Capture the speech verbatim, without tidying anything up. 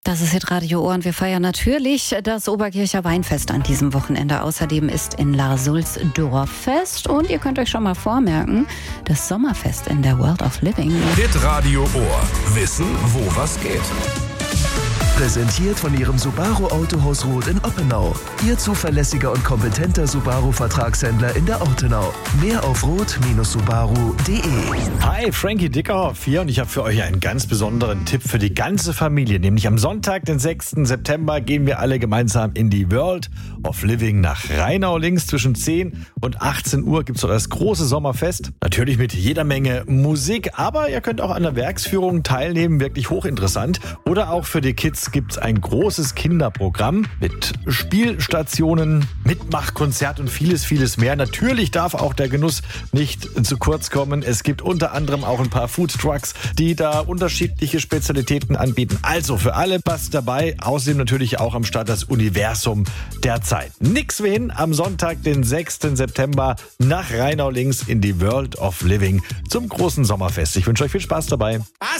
Das ist Hitradio Ohr und wir feiern natürlich das Oberkircher Weinfest an diesem Wochenende. Außerdem ist in Larsulz Dorffest und ihr könnt euch schon mal vormerken, das Sommerfest in der World of Living. Hitradio Ohr. Wissen, wo was geht. Präsentiert von Ihrem Subaru Autohaus Roth in Oppenau. Ihr zuverlässiger und kompetenter Subaru-Vertragshändler in der Ortenau. Mehr auf roth Subaru punkt de. Hi, Frankie Dickerhoff hier und ich habe für euch einen ganz besonderen Tipp für die ganze Familie. Nämlich am Sonntag, den sechsten September, gehen wir alle gemeinsam in die World of Living nach Rheinau. Links zwischen zehn und achtzehn Uhr gibt es das große Sommerfest. Natürlich mit jeder Menge Musik, aber ihr könnt auch an der Werksführung teilnehmen. Wirklich hochinteressant. Oder auch für die Kids gibt es ein großes Kinderprogramm mit Spielstationen, Mitmachkonzert und vieles, vieles mehr. Natürlich darf auch der Genuss nicht zu kurz kommen. Es gibt unter anderem auch ein paar Foodtrucks, die da unterschiedliche Spezialitäten anbieten. Also für alle passt dabei. Außerdem natürlich auch am Start das Universum der Zeit. Nix wie hin am Sonntag, den sechsten September nach Rheinau links in die World of Living zum großen Sommerfest. Ich wünsche euch viel Spaß dabei.